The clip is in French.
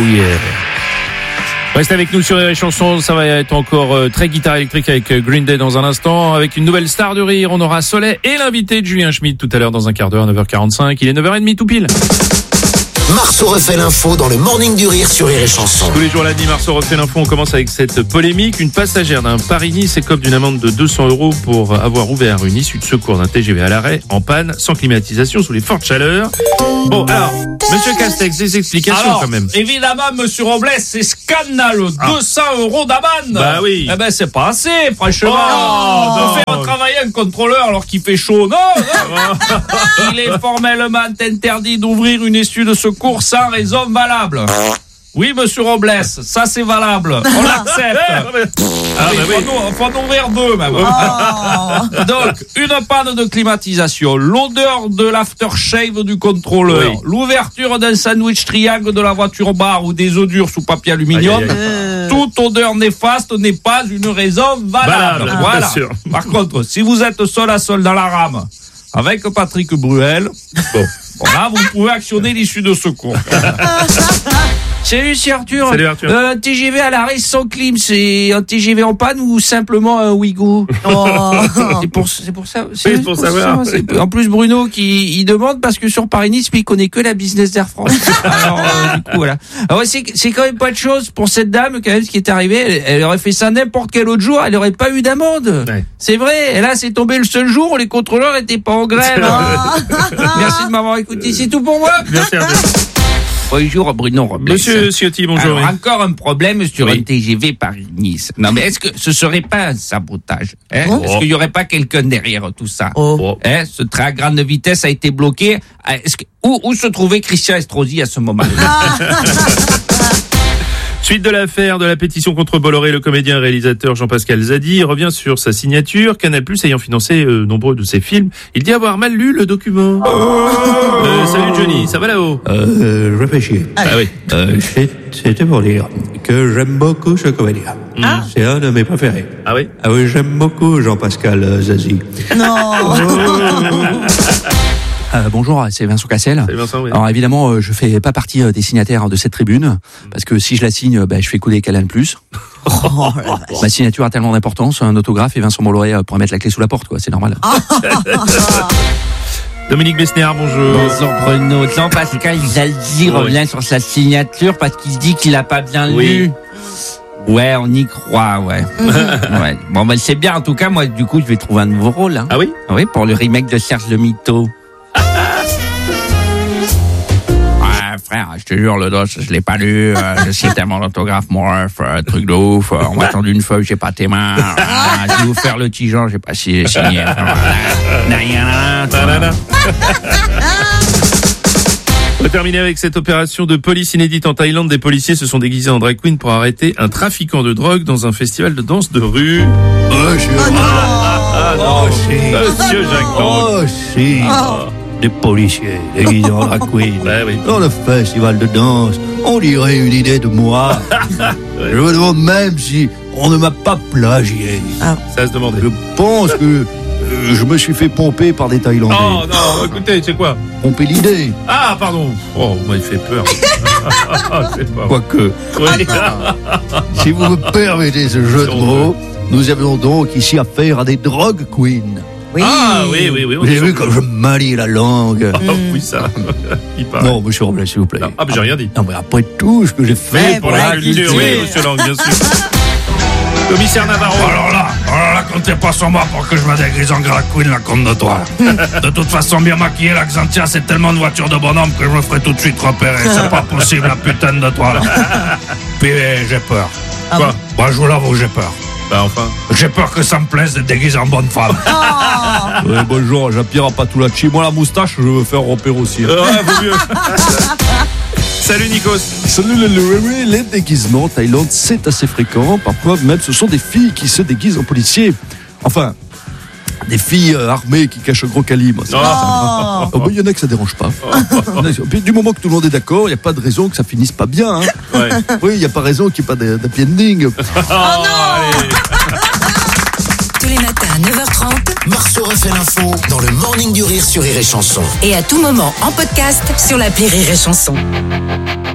Reste avec nous sur les chansons, ça va être encore très guitare électrique avec Green Day dans un instant. Avec une nouvelle star du rire, on aura Soleil et l'invité de Julien Schmitt tout à l'heure dans un quart d'heure, 9h45. Il est 9h30 tout pile. Marceau refait l'info dans le Morning du Rire sur Rire et Chanson. Tous les jours lundi, Marceau refait l'info. On commence avec cette polémique. Une passagère d'un Paris-Nice écope d'une amende de 200 € pour avoir ouvert une issue de secours d'un TGV à l'arrêt en panne, sans climatisation, sous les fortes chaleurs. Bon, alors, Monsieur Castex, des explications quand même. Évidemment, Monsieur Robles, c'est scandaleux. 200 € d'amende. Bah oui. Eh ben, c'est pas assez, franchement. Oh, de faire travailler un contrôleur alors qu'il fait chaud. Non. Il est formellement interdit d'ouvrir une issue de secours sans raison valable. Oui, Monsieur Robles, ça c'est valable. On l'accepte. Faut en ouvrir deux, même. Donc, une panne de climatisation, l'odeur de l'aftershave du contrôleur, l'ouverture d'un sandwich triangle de la voiture bar ou des œufs durs sous papier aluminium. Toute odeur néfaste n'est pas une raison valable. Voilà. Par contre, si vous êtes seul à seul dans la rame, avec Patrick Bruel, là, vous pouvez actionner l'issue de secours. Salut, c'est Arthur. Salut, Arthur. Un TGV à l'arrêt sans clim, c'est un TGV en panne ou simplement un Ouigo? C'est pour ça. C'est pour savoir. En plus, Bruno il demande parce que sur Paris-Nice, il connaît que la business d'Air France. Alors, du coup, voilà. Alors, c'est quand même pas de chose pour cette dame, quand même, ce qui est arrivé. Elle aurait fait ça n'importe quel autre jour, elle aurait pas eu d'amende. Ouais. C'est vrai. Et là, c'est tombé le seul jour où les contrôleurs étaient pas en grève. Merci de m'avoir écouté. C'est tout pour moi. Merci, Arthur. Bonjour Bruno Robles. Monsieur Ciotti, bonjour. Alors, encore un problème sur un TGV Paris-Nice. Non mais est-ce que ce serait pas un sabotage, Est-ce qu'il y aurait pas quelqu'un derrière tout ça? Ce train à grande vitesse a été bloqué. Où se trouvait Christian Estrosi à ce moment-là? Suite de l'affaire de la pétition contre Bolloré, le comédien et réalisateur Jean-Pascal Zadi revient sur sa signature. Canal+ ayant financé nombreux de ses films, il dit avoir mal lu le document. Salut Johnny, ça va là-haut? Je réfléchis. Ah oui. C'était pour dire que j'aime beaucoup ce comédien. C'est un de mes préférés. Ah oui? Ah oui, j'aime beaucoup Jean-Pascal Zazie. Non. Bonjour, c'est Vincent Cassel. Salut Vincent, oui. Alors évidemment, je fais pas partie des signataires de cette tribune, parce que si je la signe, je fais couler Canal+. Ma signature a tellement d'importance, un autographe et Vincent Bolloré pourrait mettre la clé sous la porte, quoi. C'est normal. Dominique Besnéard, bonjour. Bonjour Bruno. Jean-Pascal Zaldi revient sur sa signature parce qu'il dit qu'il a pas bien lu. Ouais, on y croit, ouais. Bon, c'est bien. En tout cas, moi, du coup, je vais trouver un nouveau rôle. Hein. Ah oui? Oui, pour le remake de Serge le Mito. Frère, je te jure, le dos, je l'ai pas lu. Je sais tellement l'autographe, mon ref, truc de ouf. On m'a tendu une feuille, j'ai pas tes mains. Je vais vous faire le petit genre, j'ai pas signé. On va terminer avec cette opération de police inédite en Thaïlande. Des policiers se sont déguisés en drag queen pour arrêter un trafiquant de drogue dans un festival de danse de rue. Monsieur Jacques Lang. Des policiers déguisés en drag queen. Dans le festival de danse, on dirait une idée de moi. Je me demande même si on ne m'a pas plagié. Ça se demandait. Je pense que je me suis fait pomper par des Thaïlandais. Oh non, écoutez, c'est quoi? Pomper l'idée. Ah, pardon. Oh, vous m'avez fait peur. C'est pas Quoique, vrai. si vous me permettez ce jeu de mots, nous avions donc ici affaire à des drug queens. Oui. Ah, oui. Vous avez vu comme je manie la langue. Oui, ça. Il paraît. Non, monsieur Robles, s'il vous plaît. Ah, mais j'ai rien dit. Non, mais après tout ce que j'ai fait Pour la culture, oui, monsieur Lang, bien sûr. Commissaire Navarro. Alors là, comptez pas sur moi pour que je me déguise en drag queen, la compte de toi. De toute façon, bien maquillé, la Xantia, c'est tellement de voitures de bonhomme que je me ferai tout de suite repérer. C'est pas possible, la putain de toi, là. Puis, j'ai peur. Quoi? Moi, je vous l'avoue, j'ai peur. Bah, enfin. J'ai peur que ça me plaise d'être déguisé en bonne femme. Bonjour, Jean-Pierre Patulacci. Moi, la moustache, je veux me faire repérer aussi. Ouais, vaut mieux. Salut Nikos. Salut les déguisements en Thaïlande, c'est assez fréquent. Parfois même, ce sont des filles qui se déguisent en policiers. Enfin, des filles armées qui cachent un gros calibre. Il y en a que ça dérange pas. Puis, du moment que tout le monde est d'accord, il n'y a pas de raison que ça finisse pas bien. Hein. Ouais. Oui, il n'y a pas raison qu'il n'y ait pas d'happy ending. Allez. Tous les matins à 9h30. Marceau refait l'info dans le Morning du Rire sur Rire et Chanson. Et à tout moment en podcast sur l'appli Rire et Chanson.